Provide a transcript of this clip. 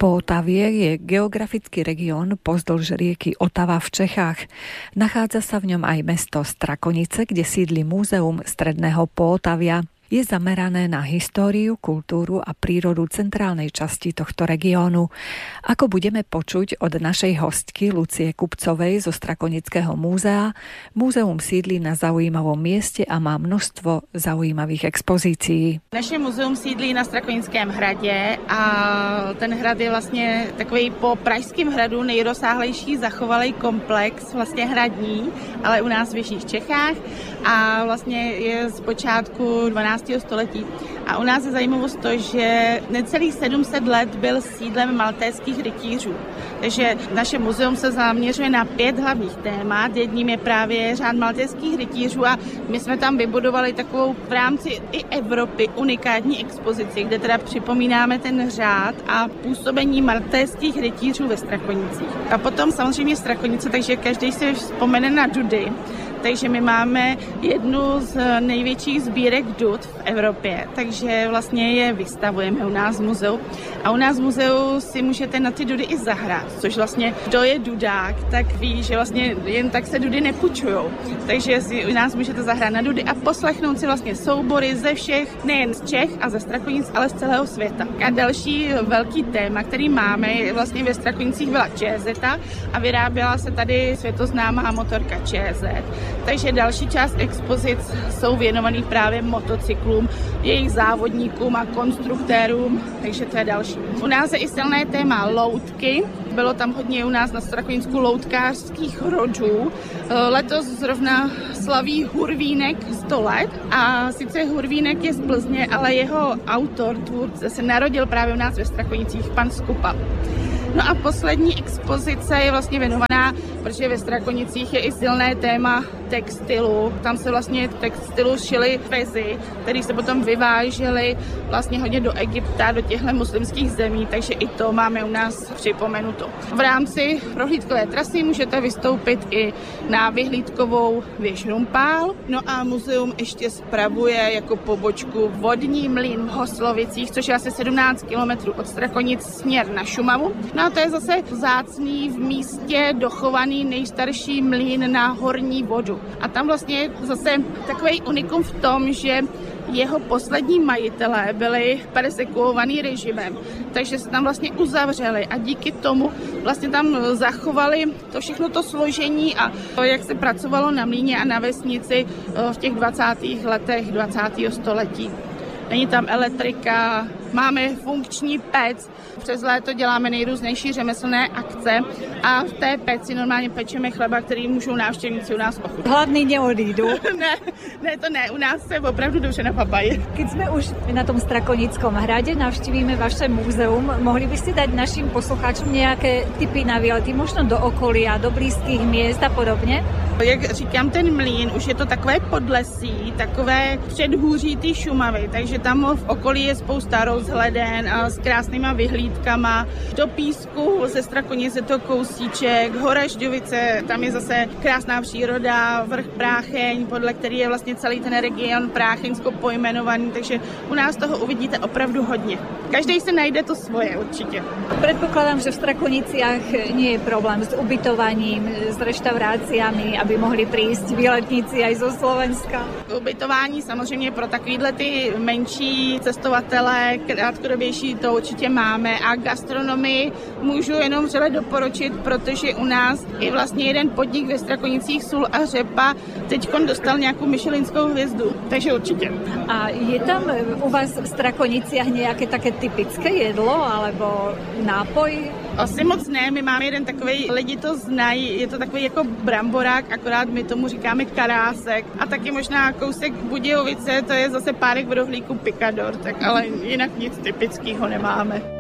Pootavie je geografický región pozdĺž rieky Otava v Čechách. Nachádza sa v ňom aj mesto Strakonice, kde sídli Múzeum stredného Pootavia. Je zamerané na históriu, kultúru a prírodu centrálnej časti tohto regiónu. Ako budeme počuť od našej hostky Lucie Kupcovej zo Strakonického múzea, múzeum sídlí na zaujímavom mieste a má množstvo zaujímavých expozícií. Naše muzeum sídlí na Strakonickém hradě a ten hrad je vlastně takový po Pražském hradu nejrozsáhlejší zachovalý komplex, vlastně hradní, ale u nás v Jižních Čechách a vlastně je z počátku 12. století. A u nás je zajímavost to, že necelých 700 let byl sídlem maltéských rytířů. Takže naše muzeum se zaměřuje na 5 hlavních témat. Jedním je právě řád maltéských rytířů a my jsme tam vybudovali takovou v rámci i Evropy unikátní expozici, kde teda připomínáme ten řád a působení maltéských rytířů ve Strakonicích. A potom samozřejmě Strakonice, takže každý si vzpomene na dudy. Takže my máme jednu z největších sbírek dud v Evropě, takže vlastně je vystavujeme u nás v muzeu. A u nás v muzeu si můžete na ty dudy i zahrát, což vlastně kdo je dudák, tak ví, že vlastně jen tak se dudy nepůjčujou. Takže si u nás můžete zahrát na dudy a poslechnout si vlastně soubory ze všech, nejen z Čech a ze Strakonic, ale z celého světa. A další velký téma, který máme, je vlastně ve Strakonicích byla ČZ a vyráběla se tady světoznámá motorka ČZ. Takže další část expozic jsou věnovaný právě motocyklům, jejich závodníkům a konstruktérům, takže to je další. U nás je i silné téma loutky. Bylo tam hodně u nás na Strakoninsku loutkářských rodů. Letos zrovna slaví Hurvínek 100 let a sice Hurvínek je z Plzně, ale jeho autor, tvůrce, se narodil právě u nás ve Strakonicích, pan Skupa. No a poslední expozice je vlastně věnovaná, protože ve Strakonicích je i silné téma textilu. Tam se vlastně textilu šily fezy, které se potom vyvážely vlastně hodně do Egypta, do těchto muslimských zemí, takže i to máme u nás připomenuto. V rámci prohlídkové trasy můžete vystoupit i na vyhlídkovou věž Rumpál. No a muzeum ještě spravuje jako pobočku vodní mlýn v Hoslovicích, což je asi 17 kilometrů od Strakonic směr na Šumavu. No a to je zase vzácný v místě dochovaný nejstarší mlýn na horní vodu. A tam vlastně je zase takový unikum v tom, že jeho poslední majitelé byli persekuovaní režimem, takže se tam vlastně uzavřeli a díky tomu vlastně tam zachovali to všechno to složení a to, jak se pracovalo na mlýně a na vesnici v těch 20. letech 20. století. Není tam elektrika, máme funkční pec, přes léto děláme nejrůznější řemeslné akce a v té peci normálně pečeme chleba, který můžou návštěvníci u nás ochutnat. Hladný neodídu. ne, u nás se opravdu dobře napapájí. Keď sme už na tom Strakonickom hrade, navštívime vaše múzeum, mohli by ste dať našim poslucháčom nejaké tipy na výlety, možno do okolia, do blízkých miest a podobně? Jak říkám, ten mlýn, už je to takové podlesí, takové předhůří té Šumavy, takže tam v okolí je spousta rozhleden a s krásnýma vyhlídkama. Do Písku ze Strakonic je to kousíček, Horažďovice, tam je zase krásná příroda, vrch Prácheň, podle který je vlastně celý ten region Prácheňsko pojmenovaný, takže u nás toho uvidíte opravdu hodně. Každý si najde to svoje určitě. Predpokladám, že v Strakoniciach nie je problém s ubytovaním, s reštauráciami, aby mohli prísť výletníci aj zo Slovenska. Ubytování samozřejmě pro takovýhle ty menší cestovatele, krátkodobější to určitě máme a gastronomii můžu jenom vřele doporučit, protože u nás je vlastně jeden podnik ve Strakonicích Sůl a řepa teďkon dostal nějakou michelinskou hvězdu, takže určitě. A je tam u vás v Strakoniciach nějaké také typické jedlo alebo nápoj? Asi moc ne, my máme jeden takovej, lidi to znají, je to takový jako bramborák, akorát my tomu říkáme karásek a taky možná kousek Budějovice, to je zase párek v rohlíku pikador, tak ale jinak nic typického nemáme.